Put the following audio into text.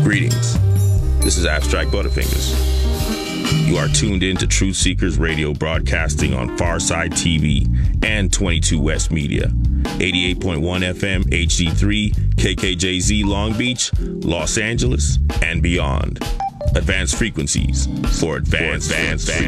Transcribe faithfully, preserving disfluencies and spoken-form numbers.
Greetings. This is Abstract Butterfingers. You are tuned in to Truth Seekers Radio, broadcasting on Farside T V and twenty-two West Media, eighty-eight point one F M H D three, K K J Z Long Beach, Los Angeles, and beyond. Advanced frequencies for advanced, advanced, advanced.